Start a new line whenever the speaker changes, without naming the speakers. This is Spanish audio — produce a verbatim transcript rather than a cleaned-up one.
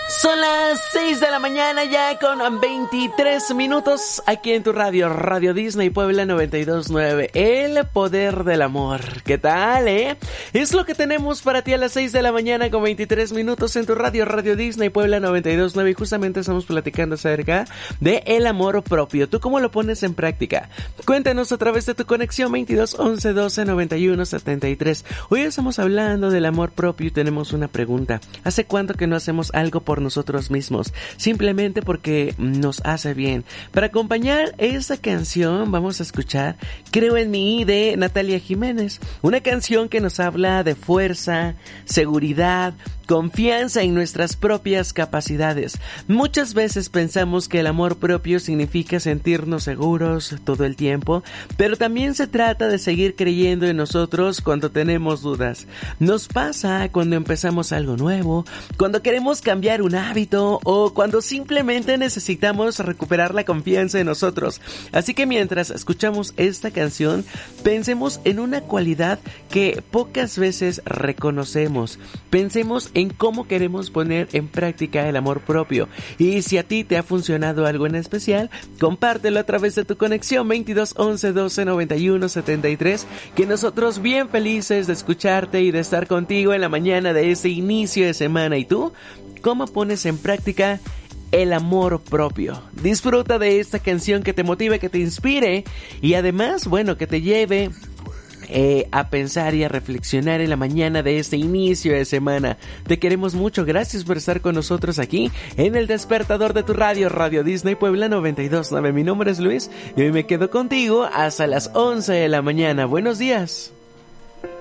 Son las seis de la mañana ya con veintitrés minutos aquí en tu radio, Radio Disney Puebla noventa y dos punto nueve, el poder del amor. ¿Qué tal, eh? Es lo que tenemos para ti a las seis de la mañana con veintitrés minutos en tu radio, Radio Disney Puebla noventa y dos punto nueve, y justamente estamos platicando acerca de el amor propio. ¿Tú cómo lo pones en práctica? Cuéntanos a través de tu conexión veintidós once doce noventa y uno setenta y tres. Hoy estamos hablando del amor propio y tenemos una pregunta. ¿Hace cuánto que no hacemos algo por nosotros mismos? Simplemente porque nos hace bien. Para acompañar esta canción vamos a escuchar Creo en mí de Natalia Jiménez, una canción que nos habla de fuerza, seguridad, confianza en nuestras propias capacidades. Muchas veces pensamos que el amor propio significa sentirnos seguros todo el tiempo, pero también se trata de seguir creyendo en nosotros cuando tenemos dudas. Nos pasa cuando empezamos algo nuevo, cuando queremos cambiar un hábito o cuando simplemente necesitamos recuperar la confianza en nosotros. Así que mientras escuchamos esta canción, pensemos en una cualidad que pocas veces reconocemos. Pensemos en cómo queremos poner en práctica el amor propio. Y si a ti te ha funcionado algo en especial, compártelo a través de tu conexión veintidós once doce noventa y uno setenta y tres, que nosotros bien felices de escucharte y de estar contigo en la mañana de este inicio de semana. ¿Y tú? ¿Cómo pones en práctica el amor propio? Disfruta de esta canción que te motive, que te inspire y además, bueno, que te lleve Eh, a pensar y a reflexionar en la mañana de este inicio de semana. Te queremos mucho, gracias por estar con nosotros aquí en el despertador de tu radio, Radio Disney Puebla noventa y dos punto nueve. Mi nombre es Luis y hoy me quedo contigo hasta las once de la mañana. Buenos días.